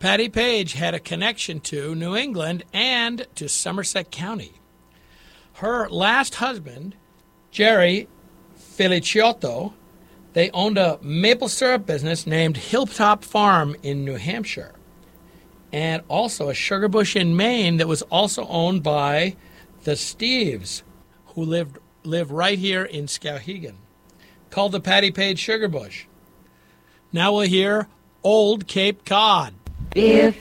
Patty Page had a connection to New England and to Somerset County. Her last husband, Jerry Felicciotto, they owned a maple syrup business named Hilltop Farm in New Hampshire, and also a sugar bush in Maine that was also owned by the Steves, who live right here in Skowhegan, called the Patty Page Sugar Bush. Now we'll hear Old Cape Cod. If